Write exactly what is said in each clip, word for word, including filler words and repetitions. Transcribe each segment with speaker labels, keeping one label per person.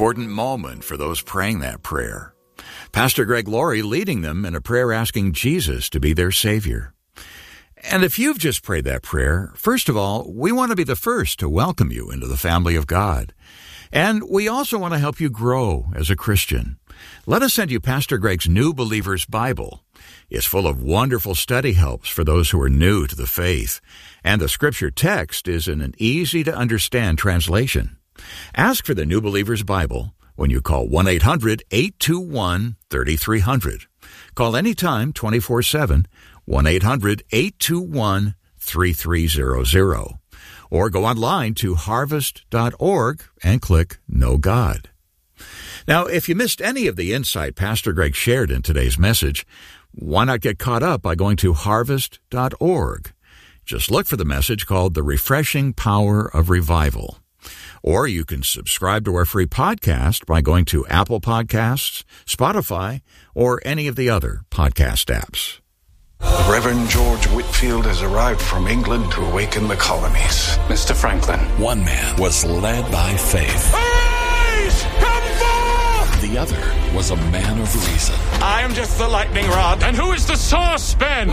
Speaker 1: important moment for those praying that prayer. Pastor Greg Laurie leading them in a prayer asking Jesus to be their Savior. And if you've just prayed that prayer, first of all, we want to be the first to welcome you into the family of God. And we also want to help you grow as a Christian. Let us send you Pastor Greg's New Believer's Bible. It's full of wonderful study helps for those who are new to the faith. And the scripture text is in an easy-to-understand translation. Ask for the New Believer's Bible when you call one eight hundred eight two one three three zero zero. Call anytime twenty-four seven, one eight hundred eight two one three three zero zero. Or go online to harvest dot org and click Know God. Now, if you missed any of the insight Pastor Greg shared in today's message, why not get caught up by going to harvest dot org? Just look for the message called The Refreshing Power of Revival. Or you can subscribe to our free podcast by going to Apple Podcasts, Spotify, or any of the other podcast apps.
Speaker 2: The Reverend George Whitefield has arrived from England to awaken the colonies.
Speaker 3: Mister Franklin.
Speaker 4: One man was led by faith.
Speaker 3: Arise! Come forth!
Speaker 4: The other was a man of reason.
Speaker 3: I am just the lightning rod. And who is the saucepan?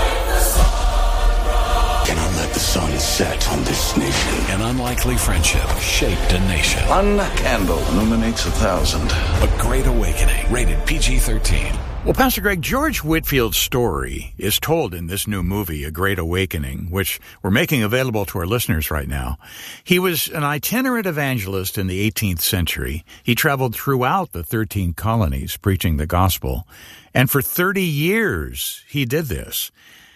Speaker 5: Cannot let the sun set on this nation.
Speaker 4: An unlikely friendship shaped a nation.
Speaker 2: One candle illuminates a thousand.
Speaker 4: A Great Awakening. Rated P G thirteen.
Speaker 1: Well, Pastor Greg, George Whitefield's story is told in this new movie, A Great Awakening, which we're making available to our listeners right now. He was an itinerant evangelist in the eighteenth century. He traveled throughout the thirteen colonies preaching the gospel. And for thirty years, he did this.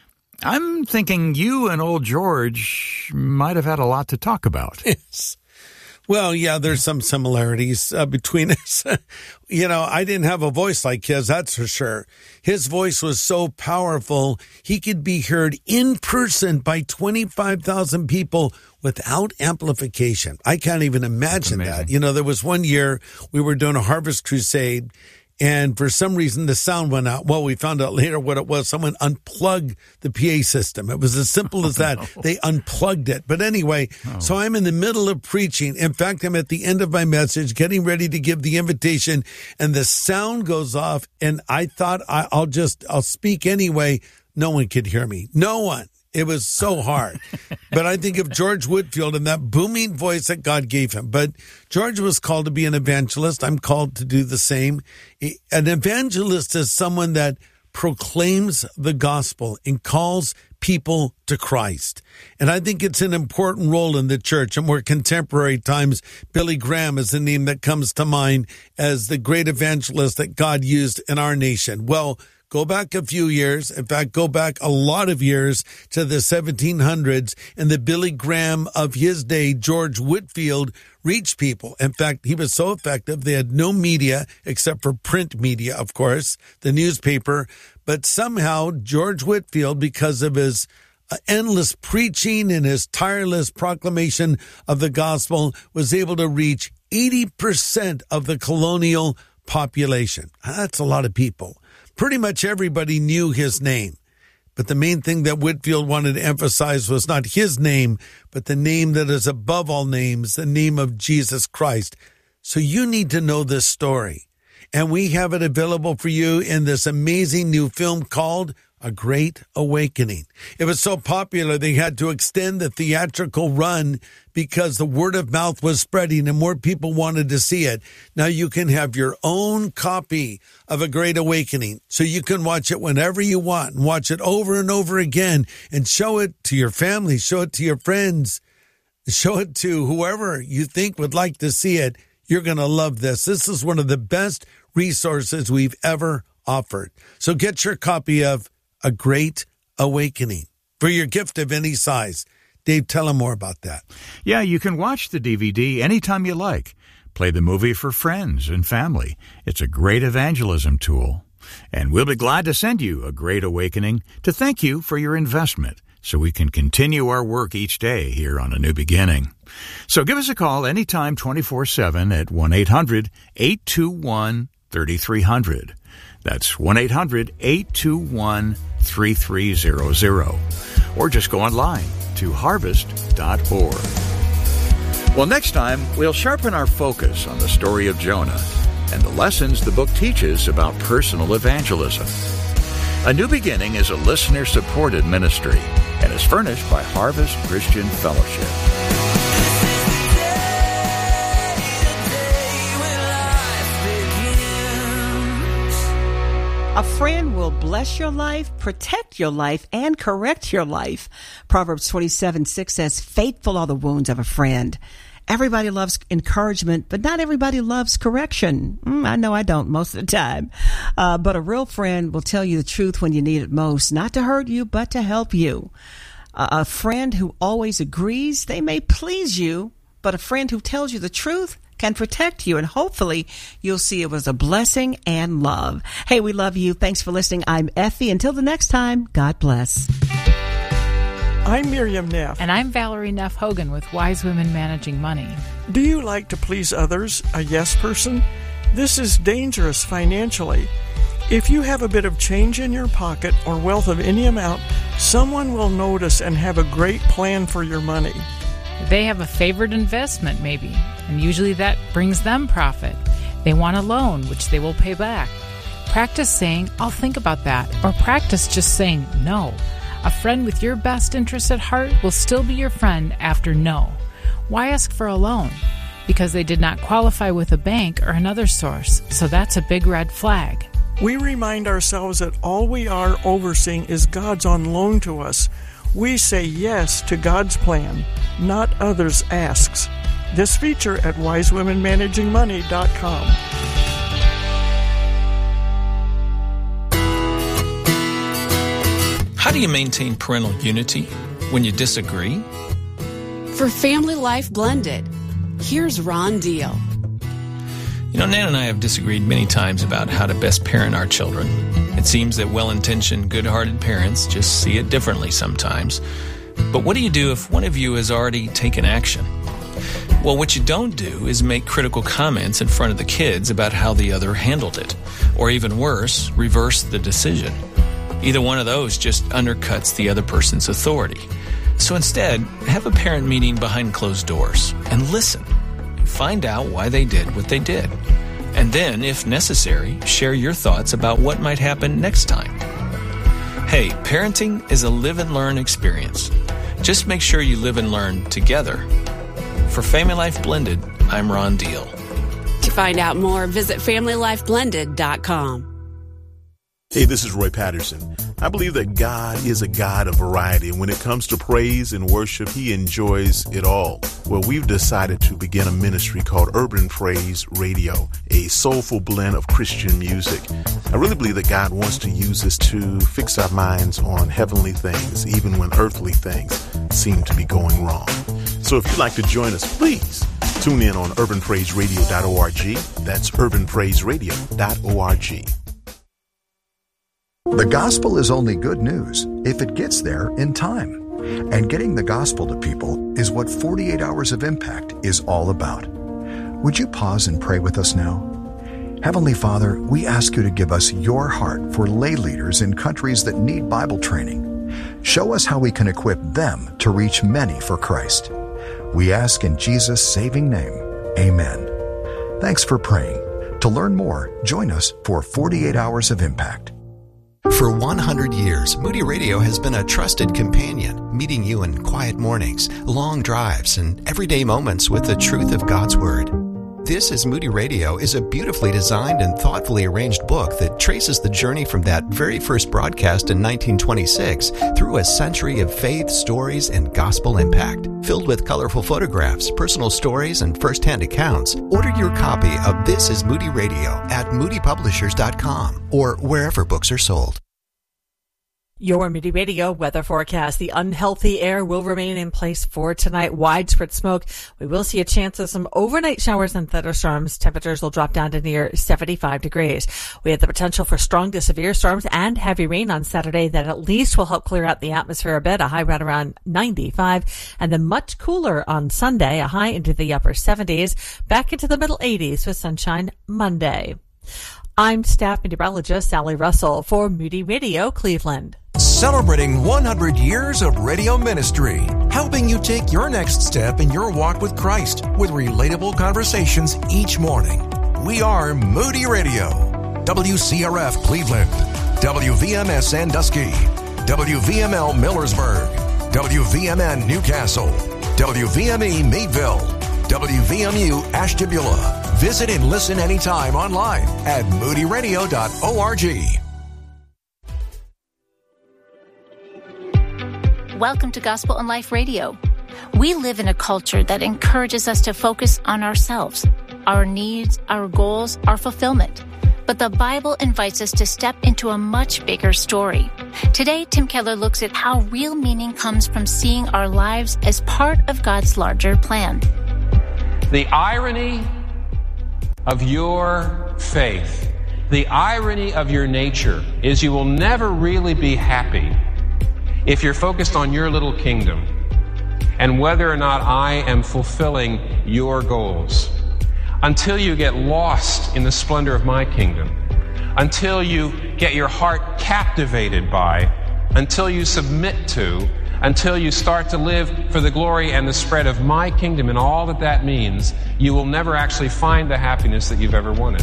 Speaker 1: I'm thinking you and old George might have had a lot to talk about.
Speaker 6: Yes. Well, yeah, there's some similarities uh, between us. You know, I didn't have a voice like his, that's for sure. His voice was so powerful, he could be heard in person by twenty-five thousand people without amplification. I can't even imagine that. You know, there was one year we were doing a harvest crusade, and for some reason, the sound went out. Well, we found out later what it was. Someone unplugged the P A system. It was as simple as that. Oh, no. They unplugged it. But anyway, oh. So I'm in the middle of preaching. In fact, I'm at the end of my message, getting ready to give the invitation, and the sound goes off, and I thought I, I'll just, I'll speak anyway. No one could hear me. No one. It was so hard. But I think of George Whitefield and that booming voice that God gave him. But George was called to be an evangelist. I'm called to do the same. An evangelist is someone that proclaims the gospel and calls people to Christ. And I think it's an important role in the church. In more contemporary times, Billy Graham is the name that comes to mind as the great evangelist that God used in our nation. Well, go back a few years. In fact, go back a lot of years to the seventeen hundreds, and the Billy Graham of his day, George Whitefield, reached people. In fact, he was so effective, they had no media except for print media, of course, the newspaper. But somehow, George Whitefield, because of his endless preaching and his tireless proclamation of the gospel, was able to reach eighty percent of the colonial population. That's a lot of people. Pretty much everybody knew his name. But the main thing that Whitefield wanted to emphasize was not his name, but the name that is above all names, the name of Jesus Christ. So you need to know this story. And we have it available for you in this amazing new film called A Great Awakening. It was so popular they had to extend the theatrical run because the word of mouth was spreading and more people wanted to see it. Now you can have your own copy of A Great Awakening, so you can watch it whenever you want and watch it over and over again and show it to your family, show it to your friends, show it to whoever you think would like to see it. You're going to love this. This is one of the best resources we've ever offered. So get your copy of A Great Awakening for your gift of any size. Dave, tell them more about that.
Speaker 1: Yeah, you can watch the D V D anytime you like. Play the movie for friends and family. It's a great evangelism tool. And we'll be glad to send you A Great Awakening to thank you for your investment so we can continue our work each day here on A New Beginning. So give us a call anytime twenty-four seven at one eight hundred eight two one three three zero zero. That's one eight hundred eight two one three three zero zero. Or just go online to harvest dot org. Well, next time, we'll sharpen our focus on the story of Jonah and the lessons the book teaches about personal evangelism. A New Beginning is a listener-supported ministry and is furnished by Harvest Christian Fellowship.
Speaker 7: A friend will bless your life, protect your life, and correct your life. Proverbs twenty-seven six says, "Faithful are the wounds of a friend." Everybody loves encouragement, but not everybody loves correction. Mm, I know I don't most of the time. Uh, but a real friend will tell you the truth when you need it most, not to hurt you, but to help you. Uh, a friend who always agrees, they may please you, but a friend who tells you the truth can protect you, and hopefully you'll see it was a blessing and love. Hey, we love you. Thanks for listening. I'm Effie. Until the next time, God bless.
Speaker 8: I'm Miriam Neff.
Speaker 9: And I'm Valerie Neff Hogan with Wise Women Managing Money.
Speaker 8: Do you like to please others, a yes person? This is dangerous financially. If you have a bit of change in your pocket or wealth of any amount, someone will notice and have a great plan for your money.
Speaker 9: They have a favorite investment, maybe, and usually that brings them profit. They want a loan, which they will pay back. Practice saying, "I'll think about that," or practice just saying no. A friend with your best interest at heart will still be your friend after no. Why ask for a loan? Because they did not qualify with a bank or another source, so that's a big red flag.
Speaker 8: We remind ourselves that all we are overseeing is God's on loan to us. We say yes to God's plan, not others' asks. This feature at wise women managing money dot com.
Speaker 10: How do you maintain parental unity when you disagree?
Speaker 11: For Family Life Blended, here's Ron Deal.
Speaker 10: You know, Nan and I have disagreed many times about how to best parent our children. It seems that well-intentioned, good-hearted parents just see it differently sometimes. But what do you do if one of you has already taken action? Well, what you don't do is make critical comments in front of the kids about how the other handled it. Or even worse, reverse the decision. Either one of those just undercuts the other person's authority. So instead, have a parent meeting behind closed doors and listen. Find out why they did what they did. And then, if necessary, share your thoughts about what might happen next time. Hey, parenting is a live and learn experience. Just make sure you live and learn together. For Family Life Blended, I'm Ron Deal.
Speaker 11: To find out more, visit family life blended dot com.
Speaker 12: Hey, this is Roy Patterson. I believe that God is a God of variety, and when it comes to praise and worship, He enjoys it all. Well, we've decided to begin a ministry called Urban Praise Radio, a soulful blend of Christian music. I really believe that God wants to use this to fix our minds on heavenly things, even when earthly things seem to be going wrong. So if you'd like to join us, please tune in on urban praise radio dot org. That's urban praise radio dot org.
Speaker 13: The gospel is only good news if it gets there in time. And getting the gospel to people is what forty-eight Hours of Impact is all about. Would you pause and pray with us now? Heavenly Father, we ask you to give us your heart for lay leaders in countries that need Bible training. Show us how we can equip them to reach many for Christ. We ask in Jesus' saving name, amen. Thanks for praying. To learn more, join us for forty-eight Hours of Impact.
Speaker 14: For one hundred years, Moody Radio has been a trusted companion, meeting you in quiet mornings, long drives, and everyday moments with the truth of God's Word. This is Moody Radio is a beautifully designed and thoughtfully arranged book that traces the journey from that very first broadcast in nineteen twenty-six through a century of faith, stories, and gospel impact. Filled with colorful photographs, personal stories, and first-hand accounts, order your copy of This is Moody Radio at moody publishers dot com or wherever books are sold.
Speaker 15: Your Moody Radio weather forecast. The unhealthy air will remain in place for tonight. Widespread smoke. We will see a chance of some overnight showers and thunderstorms. Temperatures will drop down to near seventy-five degrees. We have the potential for strong to severe storms and heavy rain on Saturday that at least will help clear out the atmosphere a bit. A high right around ninety-five. And then much cooler on Sunday. A high into the upper seventies. Back into the middle eighties with sunshine Monday. I'm staff meteorologist Sally Russell for Moody Radio Cleveland.
Speaker 16: Celebrating one hundred years of radio ministry, helping you take your next step in your walk with Christ with relatable conversations each morning. We are Moody Radio, W C R F Cleveland, W V M S Sandusky, W V M L Millersburg, W V M N Newcastle, W V M E Meadville, W V M U Ashtabula. Visit and listen anytime online at moody radio dot org.
Speaker 17: Welcome to Gospel and Life Radio. We live in a culture that encourages us to focus on ourselves, our needs, our goals, our fulfillment. But the Bible invites us to step into a much bigger story. Today, Tim Keller looks at how real meaning comes from seeing our lives as part of God's larger plan.
Speaker 18: The irony of your faith, the irony of your nature, is you will never really be happy if you're focused on your little kingdom and whether or not I am fulfilling your goals. Until you get lost in the splendor of my kingdom, until you get your heart captivated by, until you submit to, until you start to live for the glory and the spread of my kingdom and all that that means, you will never actually find the happiness that you've ever wanted.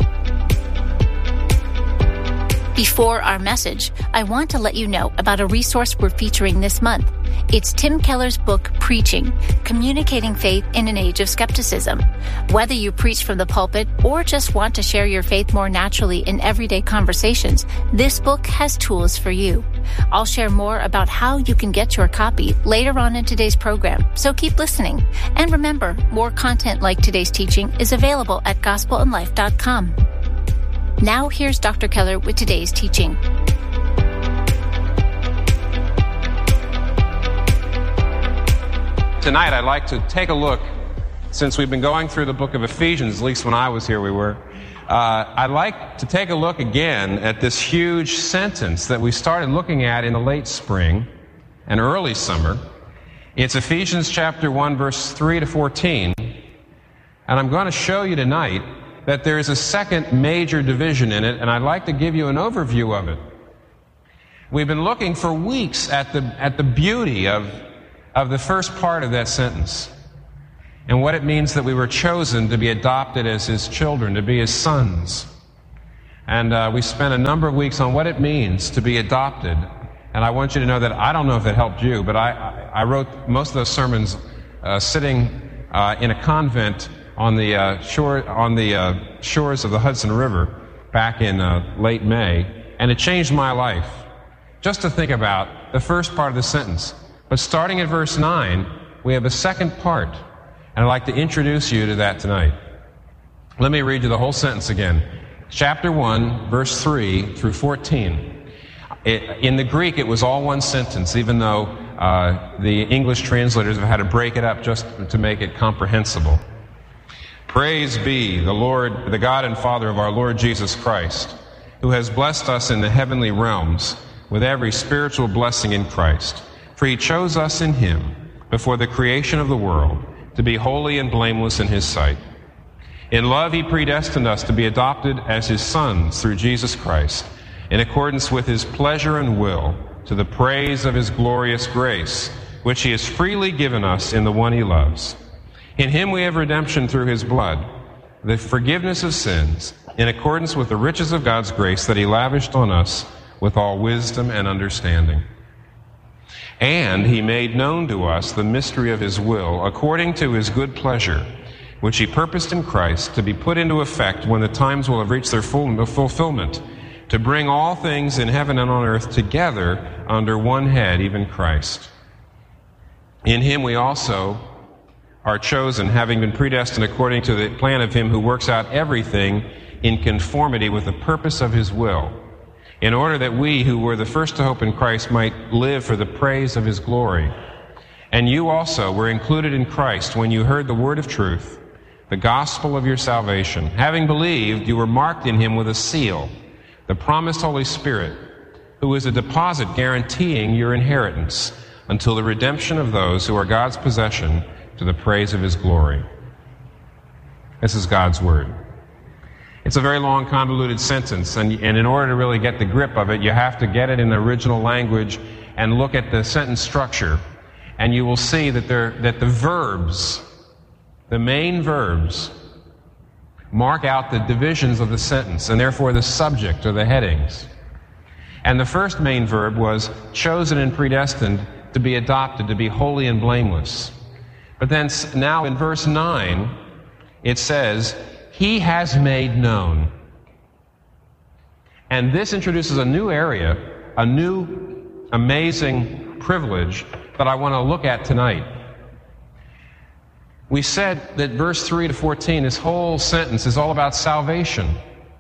Speaker 17: Before our message, I want to let you know about a resource we're featuring this month. It's Tim Keller's book, Preaching, Communicating Faith in an Age of Skepticism. Whether you preach from the pulpit or just want to share your faith more naturally in everyday conversations, this book has tools for you. I'll share more about how you can get your copy later on in today's program, so keep listening. And remember, more content like today's teaching is available at gospel and life dot com. Now here's Doctor Keller with today's teaching.
Speaker 18: Tonight I'd like to take a look, since we've been going through the book of Ephesians, at least when I was here we were, uh, I'd like to take a look again at this huge sentence that we started looking at in the late spring and early summer. It's Ephesians chapter one, verse three to fourteen, and I'm going to show you tonight that there is a second major division in it, and I'd like to give you an overview of it. We've been looking for weeks at the at the beauty of, of the first part of that sentence and what it means that we were chosen to be adopted as His children, to be His sons. And uh, we spent a number of weeks on what it means to be adopted. And I want you to know that I don't know if it helped you, but I, I wrote most of those sermons uh, sitting uh, in a convent on the uh, shore on the uh, shores of the Hudson River back in uh, late May, and it changed my life just to think about the first part of the sentence. But starting at verse nine, we have a second part, and I'd like to introduce you to that tonight. Let me read you the whole sentence again. Chapter one, verse three through fourteen. It, in the Greek, it was all one sentence, even though uh, the English translators have had to break it up just to make it comprehensible. Praise be the Lord, the God and Father of our Lord Jesus Christ, who has blessed us in the heavenly realms with every spiritual blessing in Christ. For He chose us in Him before the creation of the world to be holy and blameless in His sight. In love He predestined us to be adopted as His sons through Jesus Christ, in accordance with His pleasure and will, to the praise of His glorious grace, which He has freely given us in the one He loves. In Him we have redemption through His blood, the forgiveness of sins, in accordance with the riches of God's grace that He lavished on us with all wisdom and understanding. And He made known to us the mystery of His will, according to His good pleasure, which He purposed in Christ to be put into effect when the times will have reached their full fulfillment, to bring all things in heaven and on earth together under one head, even Christ. In Him we also are chosen, having been predestined according to the plan of Him who works out everything in conformity with the purpose of His will, in order that we who were the first to hope in Christ might live for the praise of His glory. And you also were included in Christ when you heard the word of truth, the gospel of your salvation. Having believed, you were marked in Him with a seal, the promised Holy Spirit, who is a deposit guaranteeing your inheritance until the redemption of those who are God's possession, to the praise of His glory. This is God's word. It's a very long, convoluted sentence, and, and in order to really get the grip of it, you have to get it in the original language and look at the sentence structure. And you will see that, there, that the verbs, the main verbs, mark out the divisions of the sentence, and therefore the subject or the headings. And the first main verb was chosen and predestined to be adopted, to be holy and blameless. But then now in verse nine, it says, He has made known. And this introduces a new area, a new amazing privilege that I want to look at tonight. We said that verse three to fourteen, this whole sentence is all about salvation.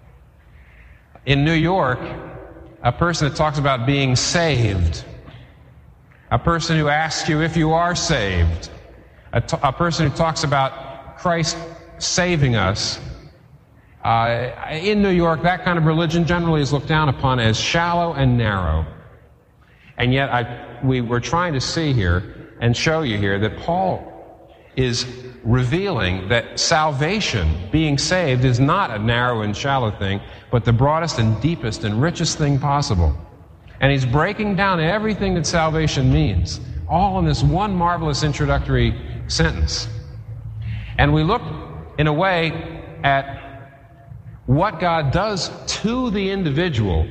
Speaker 18: In New York, a person that talks about being saved, a person who asks you if you are saved, a, t- a person who talks about Christ saving us, uh, in New York, that kind of religion generally is looked down upon as shallow and narrow. And yet I, we were trying to see here and show you here that Paul is revealing that salvation, being saved, is not a narrow and shallow thing, but the broadest and deepest and richest thing possible. And he's breaking down everything that salvation means, all in this one marvelous introductory sentence. And we look, in a way, at what God does to the individual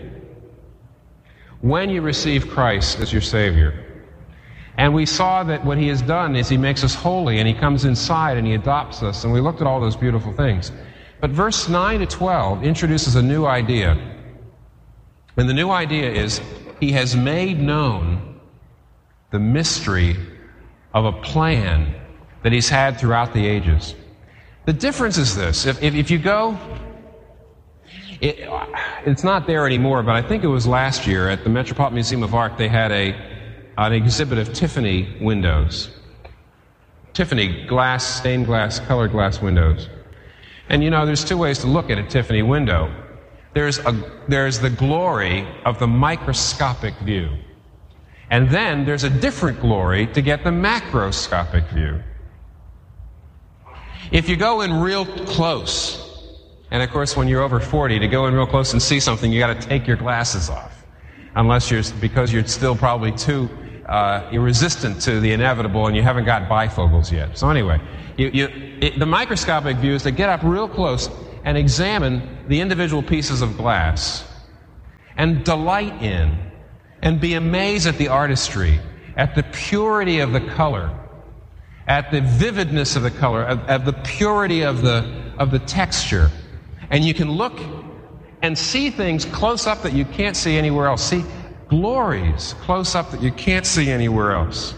Speaker 18: when you receive Christ as your Savior. And we saw that what He has done is He makes us holy, and He comes inside and He adopts us, and we looked at all those beautiful things. But verse nine to twelve introduces a new idea. And the new idea is, He has made known the mystery of a plan that He's had throughout the ages. The difference is this. If, if, if you go, it, it's not there anymore, but I think it was last year at the Metropolitan Museum of Art, they had a an exhibit of Tiffany windows. Tiffany glass, stained glass, colored glass windows. And you know, there's two ways to look at a Tiffany window. There's a, there's the glory of the microscopic view. And then there's a different glory to get the macroscopic view. If you go in real close, and of course when you're over forty, to go in real close and see something, you got to take your glasses off. Unless you're, because you're still probably too uh, resistant to the inevitable and you haven't got bifocals yet. So anyway, you, you, it, the microscopic view is to get up real close and examine the individual pieces of glass and delight in and be amazed at the artistry, at the purity of the color, at the vividness of the color, at, at the purity of the, of the texture. And you can look and see things close up that you can't see anywhere else. See glories close up that you can't see anywhere else.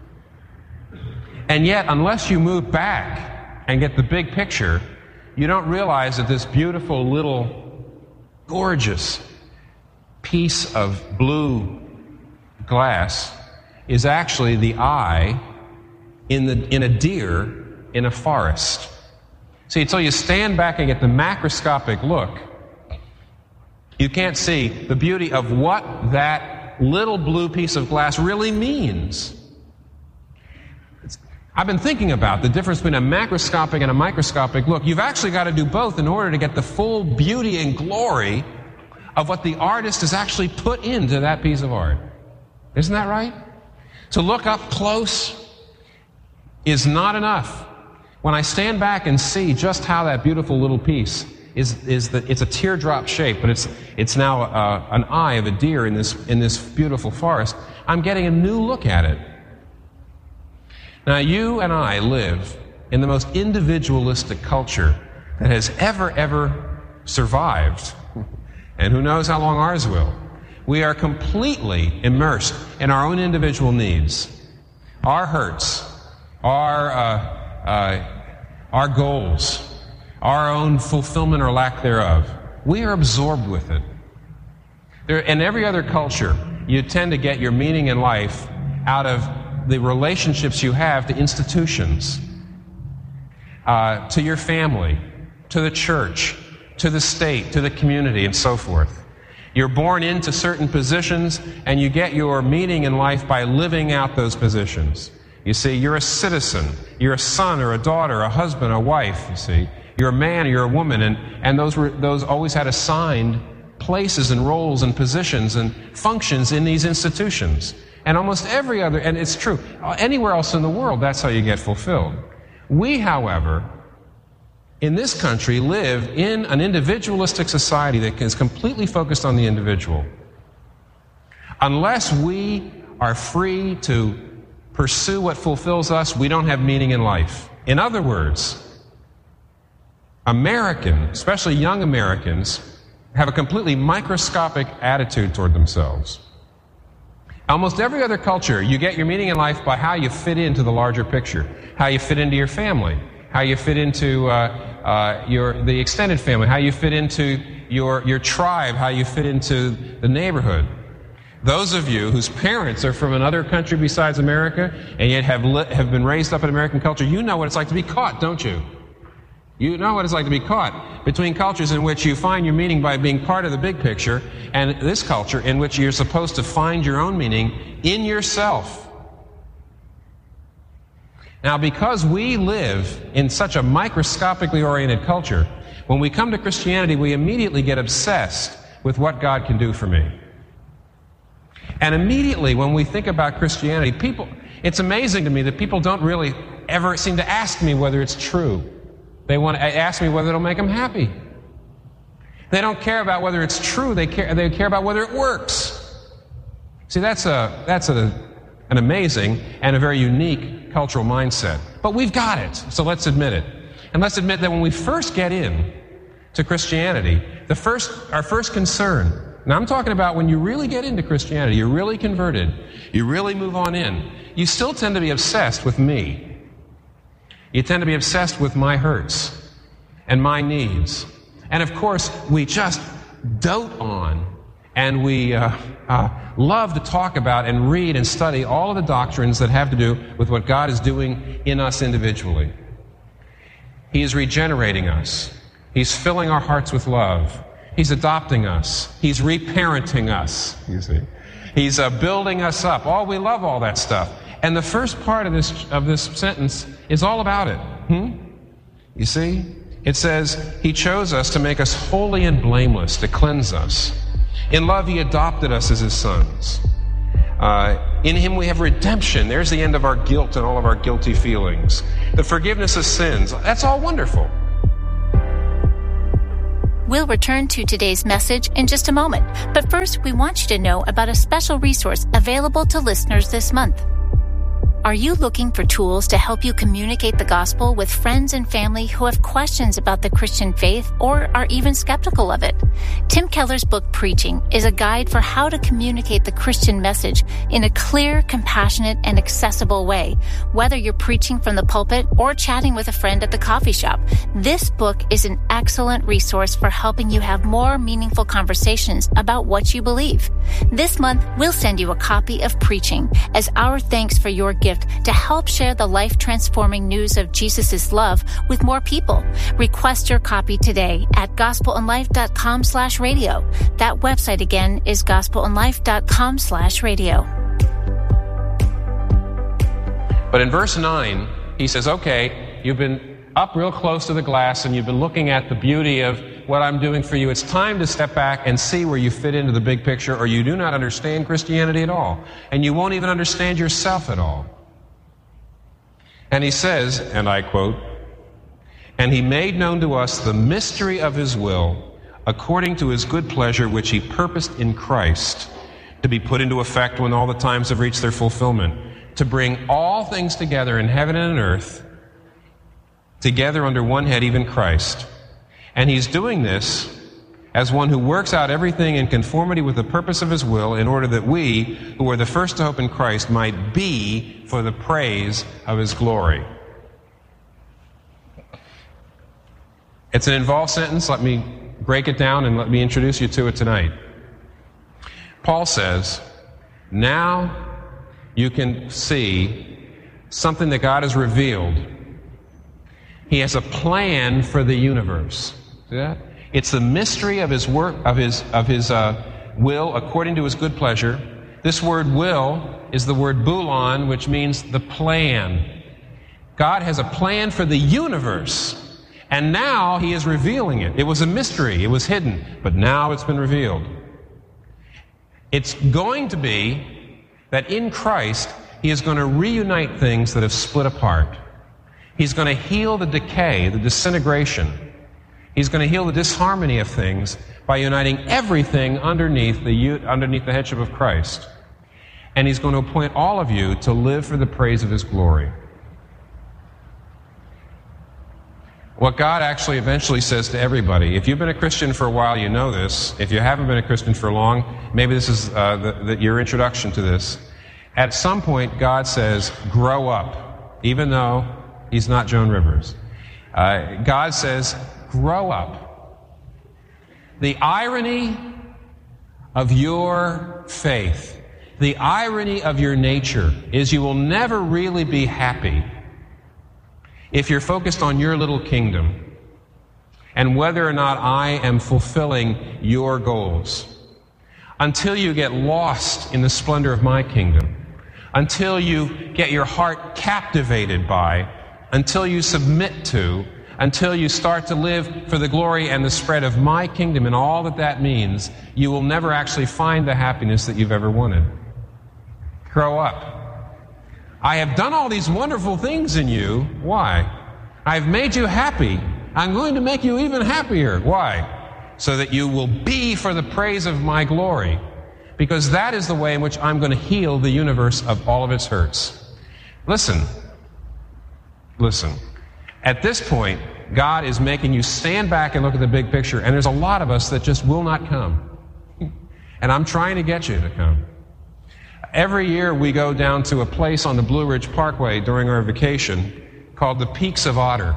Speaker 18: And yet, unless you move back and get the big picture, you don't realize that this beautiful little gorgeous piece of blue glass is actually the eye in the in a deer in a forest. See, until you stand back and get the macroscopic look, you can't see the beauty of what that little blue piece of glass really means. It's, I've been thinking about the difference between a macroscopic and a microscopic look. You've actually got to do both in order to get the full beauty and glory of what the artist has actually put into that piece of art. Isn't that right? To look up close is not enough. When I stand back and see just how that beautiful little piece is, is that it's a teardrop shape, but it's it's now uh, an eye of a deer in this in this beautiful forest, I'm getting a new look at it. Now, you and I live in the most individualistic culture that has ever, ever survived. And who knows how long ours will. We are completely immersed in our own individual needs, our hurts, our, uh, uh, our goals, our own fulfillment or lack thereof. We are absorbed with it. There, in every other culture, you tend to get your meaning in life out of the relationships you have to institutions, uh, to your family, to the church, to the state, to the community, and so forth. You're born into certain positions, and you get your meaning in life by living out those positions. You see, you're a citizen. You're a son or a daughter, a husband, a wife, you see. You're a man, you're a woman, and, and those were, those always had assigned places and roles and positions and functions in these institutions. And almost every other, and it's true, anywhere else in the world, that's how you get fulfilled. We, however, in this country live in an individualistic society that is completely focused on the individual. Unless we are free to pursue what fulfills us, we don't have meaning in life. In other words, American, especially young Americans, have a completely microscopic attitude toward themselves. Almost every other culture, you get your meaning in life by how you fit into the larger picture, how you fit into your family, how you fit into uh, uh, your the extended family, how you fit into your your tribe, how you fit into the neighborhood. Those of you whose parents are from another country besides America and yet have li- have been raised up in American culture, you know what it's like to be caught, don't you? You know what it's like to be caught between cultures in which you find your meaning by being part of the big picture and this culture in which you're supposed to find your own meaning in yourself. Now, because we live in such a microscopically oriented culture, when we come to Christianity, we immediately get obsessed with what God can do for me. And immediately when we think about Christianity, people, it's amazing to me that people don't really ever seem to ask me whether it's true. They want to ask me whether it'll make them happy. They don't care about whether it's true. They care, they care about whether it works. See, that's a, that's a, an amazing and a very unique cultural mindset. But we've got it, so let's admit it. And let's admit that when we first get in to Christianity, the first, our first concern, now I'm talking about when you really get into Christianity, you're really converted, you really move on in, you still tend to be obsessed with me. You tend to be obsessed with my hurts and my needs. And of course, we just dote on and we uh, uh, love to talk about and read and study all of the doctrines that have to do with what God is doing in us individually. He is regenerating us. He's filling our hearts with love. He's adopting us. He's reparenting us, you see. He's uh, building us up. Oh, we love all that stuff. And the first part of this of this sentence is all about it. Hmm? You see? It says, He chose us to make us holy and blameless, to cleanse us. In love, He adopted us as His sons. Uh, in Him we have redemption. There's the end of our guilt and all of our guilty feelings. The forgiveness of sins. That's all wonderful.
Speaker 17: We'll return to today's message in just a moment. But first, we want you to know about a special resource available to listeners this month. Are you looking for tools to help you communicate the gospel with friends and family who have questions about the Christian faith or are even skeptical of it? Tim Keller's book, Preaching, is a guide for how to communicate the Christian message in a clear, compassionate, and accessible way. Whether you're preaching from the pulpit or chatting with a friend at the coffee shop, this book is an excellent resource for helping you have more meaningful conversations about what you believe. This month, we'll send you a copy of Preaching as our thanks for your gift to help share the life-transforming news of Jesus' love with more people. Request your copy today at gospelandlife.com slash radio. That website again is gospelandlife.com slash radio.
Speaker 18: But in verse nine, he says, okay, you've been up real close to the glass and you've been looking at the beauty of what I'm doing for you. It's time to step back and see where you fit into the big picture, or you do not understand Christianity at all. And you won't even understand yourself at all. And he says, and I quote, "And He made known to us the mystery of His will, according to His good pleasure, which He purposed in Christ, to be put into effect when all the times have reached their fulfillment, to bring all things together in heaven and in earth, together under one head, even Christ." And He's doing this as one who works out everything in conformity with the purpose of His will, in order that we, who are the first to hope in Christ, might be for the praise of His glory. It's an involved sentence. Let me break it down and let me introduce you to it tonight. Paul says, now you can see something that God has revealed. He has a plan for the universe. See that? It's the mystery of His work, of His of His uh, will, according to His good pleasure. This word "will" is the word boulon, which means the plan. God has a plan for the universe, and now he is revealing it. It was a mystery, it was hidden, but now it's been revealed. It's going to be that in Christ, he is going to reunite things that have split apart. He's going to heal the decay, the disintegration. He's going to heal the disharmony of things by uniting everything underneath the, underneath the headship of Christ. And he's going to appoint all of you to live for the praise of his glory. What God actually eventually says to everybody, if you've been a Christian for a while, you know this. If you haven't been a Christian for long, maybe this is uh, the, the, your introduction to this. At some point, God says, grow up, even though he's not Joan Rivers. Uh, God says, grow up. The irony of your faith, the irony of your nature, is you will never really be happy if you're focused on your little kingdom and whether or not I am fulfilling your goals. Until you get lost in the splendor of my kingdom, until you get your heart captivated by, until you submit to, until you start to live for the glory and the spread of my kingdom and all that that means, you will never actually find the happiness that you've ever wanted. Grow up. I have done all these wonderful things in you. Why? I've made you happy. I'm going to make you even happier. Why? So that you will be for the praise of my glory. Because that is the way in which I'm going to heal the universe of all of its hurts. Listen. Listen. At this point, God is making you stand back and look at the big picture. And there's a lot of us that just will not come. And I'm trying to get you to come. Every year we go down to a place on the Blue Ridge Parkway during our vacation called the Peaks of Otter.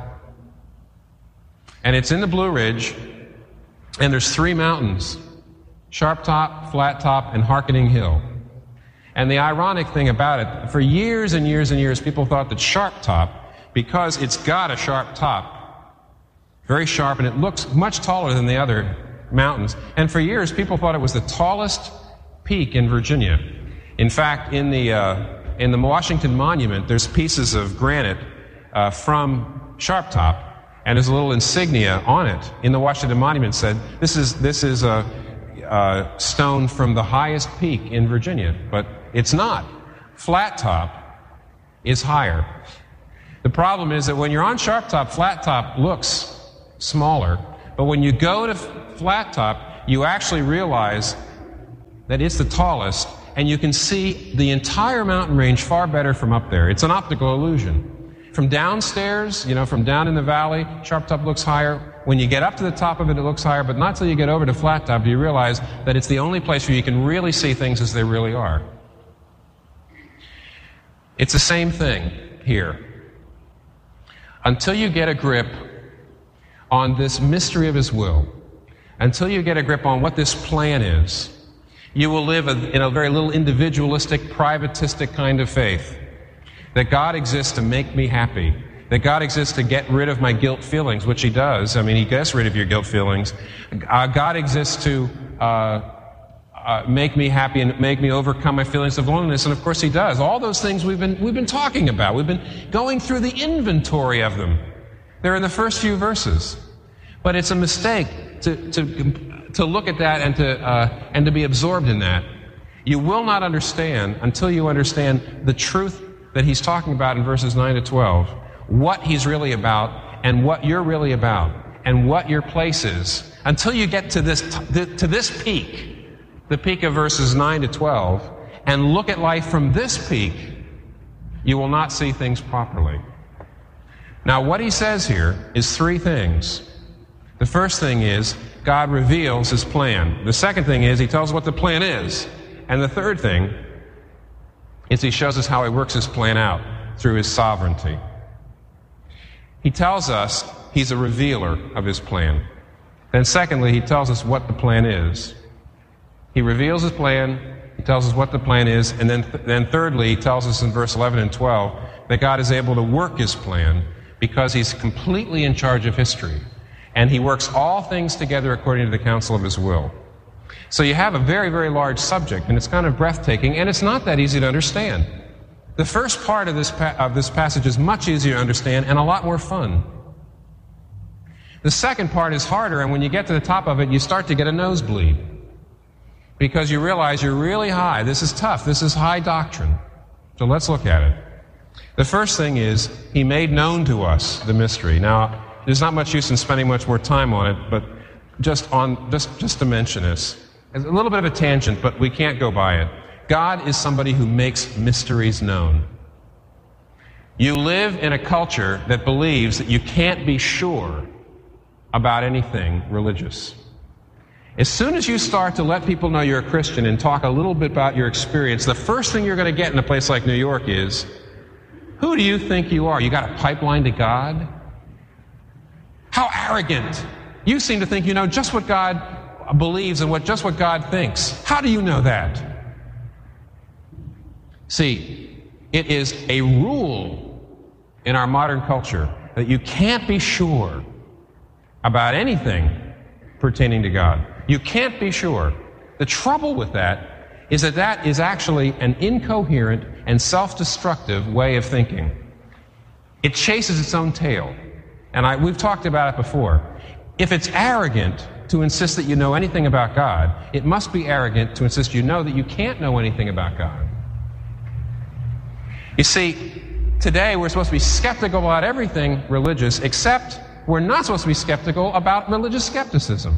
Speaker 18: And it's in the Blue Ridge, and there's three mountains, Sharp Top, Flat Top, and Harkening Hill. And the ironic thing about it, for years and years and years, people thought that Sharp Top, because it's got a sharp top, very sharp, and it looks much taller than the other mountains. And for years, people thought it was the tallest peak in Virginia. In fact, in the uh, in the Washington Monument, there's pieces of granite uh, from Sharp Top, and there's a little insignia on it. In the Washington Monument said, "This is this is a, a stone from the highest peak in Virginia," but it's not. Flat Top is higher. The problem is that when you're on Sharp Top, Flat Top looks smaller, but when you go to Flat Top, you actually realize that it's the tallest. And you can see the entire mountain range far better from up there. It's an optical illusion. From downstairs, you know, from down in the valley, Sharp Top looks higher. When you get up to the top of it, it looks higher. But not till you get over to Flat Top do you realize that it's the only place where you can really see things as they really are. It's the same thing here. Until you get a grip on this mystery of his will, until you get a grip on what this plan is, you will live in a very little individualistic, privatistic kind of faith. That God exists to make me happy. That God exists to get rid of my guilt feelings, which he does. I mean, he gets rid of your guilt feelings. Uh, God exists to uh, uh, make me happy and make me overcome my feelings of loneliness, and of course he does. All those things we've been, we've been talking about. We've been going through the inventory of them. They're in the first few verses. But it's a mistake to... to to look at that and to uh, and to be absorbed in that. You will not understand until you understand the truth that he's talking about in verses nine to twelve, what he's really about and what you're really about and what your place is. Until you get to this to this peak, the peak of verses nine to twelve, and look at life from this peak, you will not see things properly. Now, what he says here is three things. The first thing is, God reveals his plan. The second thing is, he tells us what the plan is. And the third thing is he shows us how he works his plan out through his sovereignty. He tells us he's a revealer of his plan. Then secondly, he tells us what the plan is. He reveals his plan, he tells us what the plan is, and then, th- then thirdly, he tells us in verse eleven and twelve that God is able to work his plan because he's completely in charge of history. And he works all things together according to the counsel of his will. So you have a very, very large subject, and it's kind of breathtaking, and it's not that easy to understand. The first part of this, pa- of this passage is much easier to understand and a lot more fun. The second part is harder, and when you get to the top of it, you start to get a nosebleed because you realize you're really high. This is tough. This is high doctrine. So let's look at it. The first thing is, he made known to us the mystery. Now, there's not much use in spending much more time on it, but just on just, just to mention this. It's a little bit of a tangent, but we can't go by it. God is somebody who makes mysteries known. You live in a culture that believes that you can't be sure about anything religious. As soon as you start to let people know you're a Christian and talk a little bit about your experience, the first thing you're going to get in a place like New York is, who do you think you are? You got a pipeline to God? How arrogant. You seem to think you know just what God believes and what just what God thinks. How do you know that? See, it is a rule in our modern culture that you can't be sure about anything pertaining to God. You can't be sure. The trouble with that is that that is actually an incoherent and self-destructive way of thinking. It chases its own tail. And I, we've talked about it before. If it's arrogant to insist that you know anything about God, it must be arrogant to insist you know that you can't know anything about God. You see, today we're supposed to be skeptical about everything religious, except we're not supposed to be skeptical about religious skepticism.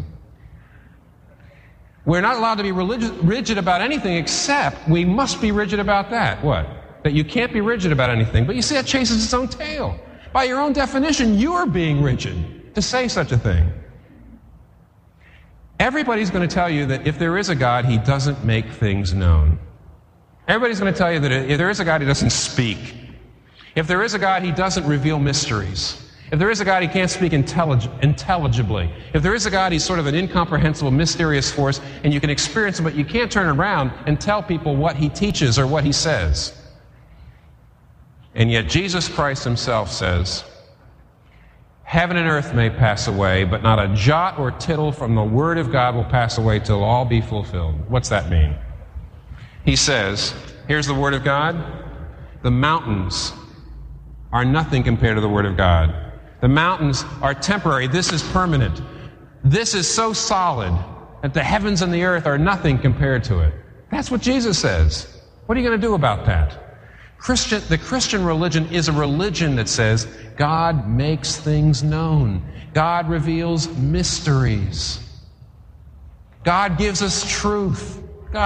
Speaker 18: We're not allowed to be religious, rigid about anything, except we must be rigid about that. What? That you can't be rigid about anything. But you see, that chases its own tail. By your own definition, you're being rigid to say such a thing. Everybody's going to tell you that if there is a God, he doesn't make things known. Everybody's going to tell you that if there is a God, he doesn't speak. If there is a God, he doesn't reveal mysteries. If there is a God, he can't speak intellig- intelligibly. If there is a God, he's sort of an incomprehensible, mysterious force, and you can experience him, but you can't turn around and tell people what he teaches or what he says. And yet Jesus Christ himself says, heaven and earth may pass away, but not a jot or tittle from the word of God will pass away till all be fulfilled. What's that mean? He says, here's the word of God. The mountains are nothing compared to the word of God. The mountains are temporary. This is permanent. This is so solid that the heavens and the earth are nothing compared to it. That's what Jesus says. What are you going to do about that? Christian, the Christian religion is a religion that says God makes things known. God reveals mysteries. God gives us truth.